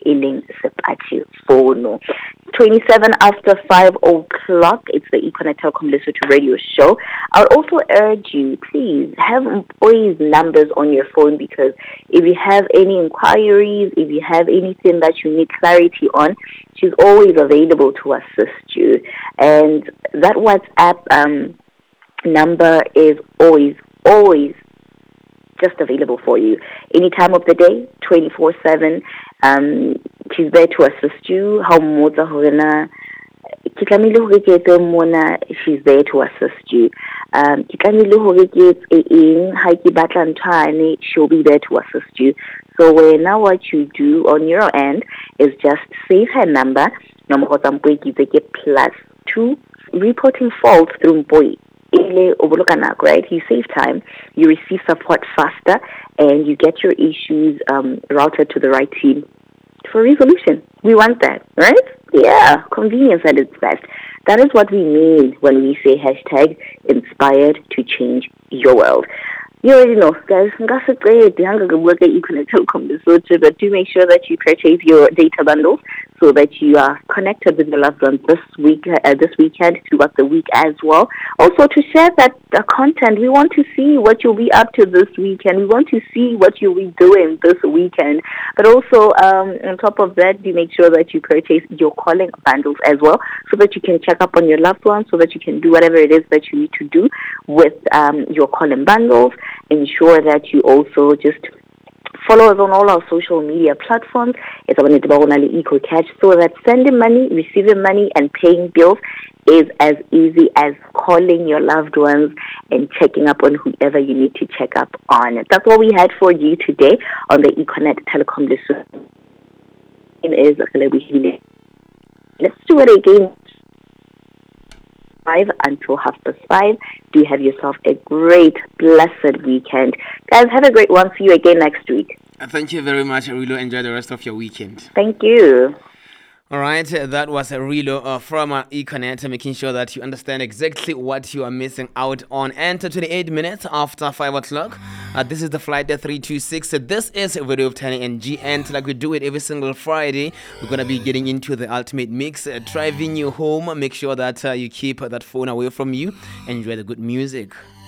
iling sepatshi phone. 27 after 5 o'clock, it's the Econet Telecom Lesotho radio show. I would also urge you, please, have always numbers on your phone, because if you have any inquiries, if you have anything that you need clarity on, she's always available to assist you. And that WhatsApp number is always just available for you. Any time of the day, 24/7. She's there to assist you. She's there to assist you. She'll be there to assist you. So now what you do on your end is just save her number, +2, reporting faults through boy. Right? You save time, you receive support faster, and you get your issues routed to the right team for resolution. We want that, right? Yeah, convenience at its best. That is what we mean when we say #inspired to change your world. You already know, guys. But do make sure that you purchase your data bundles so that you are connected with your loved ones this weekend, throughout the week as well. Also, to share that content, we want to see what you'll be up to this weekend. We want to see what you'll be doing this weekend. But also, on top of that, do make sure that you purchase your calling bundles as well, so that you can check up on your loved ones, so that you can do whatever it is that you need to do with your calling bundles. Ensure that you also just follow us on all our social media platforms. It's EcoCatch, so that sending money, receiving money, and paying bills is as easy as calling your loved ones and checking up on whoever you need to check up on. That's what we had for you today on the Econet Telecom Lesotho. Let's do it again. 5 until 5:30. Do have yourself a great, blessed weekend. Guys, have a great one. See you again next week. Thank you very much. I really enjoy the rest of your weekend. Thank you. All right, that was a Rilo from Econet, making sure that you understand exactly what you are missing out on. And 28 minutes after 5 o'clock, this is the flight 326. This is a video of Tani and G, and like we do it every single Friday, we're going to be getting into the ultimate mix, driving you home. Make sure that you keep that phone away from you and enjoy the good music.